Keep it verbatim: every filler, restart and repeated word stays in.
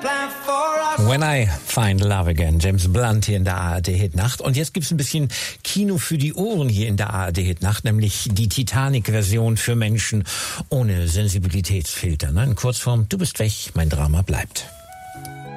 When I Find Love Again, James Blunt hier in der A R D-Hit-Nacht. Und jetzt gibt's ein bisschen Kino für die Ohren hier in der A R D-Hit-Nacht, nämlich die Titanic-Version für Menschen ohne Sensibilitätsfilter. Ne? In Kurzform, du bist weg, mein Drama bleibt.